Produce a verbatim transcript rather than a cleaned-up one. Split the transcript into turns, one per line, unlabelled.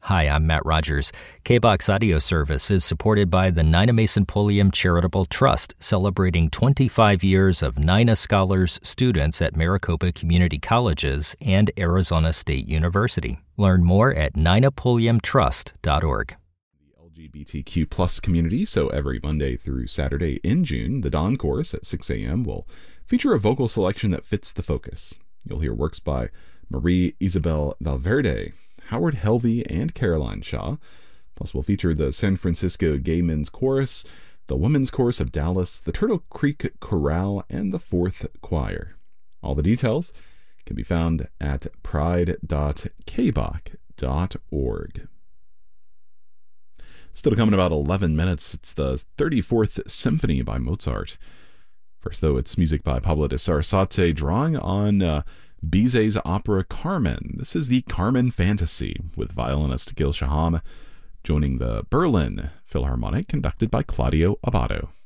Hi, I'm Matt Rogers. K B O X Audio Service is supported by the Nina Mason Pulliam Charitable Trust, celebrating twenty-five years of Nina Scholars students at Maricopa Community Colleges and Arizona State University. Learn more at nina pulliam trust dot org.
The L G B T Q plus community, so every Monday through Saturday in June, the Dawn Chorus at six a.m. will feature a vocal selection that fits the focus. You'll hear works by Marie Isabel Valverde, Howard Helvey, and Caroline Shaw. Plus, we'll feature the San Francisco Gay Men's Chorus, the Women's Chorus of Dallas, the Turtle Creek Chorale, and the Fourth Choir. All the details can be found at pride dot k b o c dot org. Still to come in about eleven minutes, it's the thirty-fourth Symphony by Mozart. First, though, it's music by Pablo de Sarasate, drawing on uh, Bizet's opera Carmen. This is the Carmen Fantasy, with violinist Gil Shaham joining the Berlin Philharmonic, conducted by Claudio Abbado.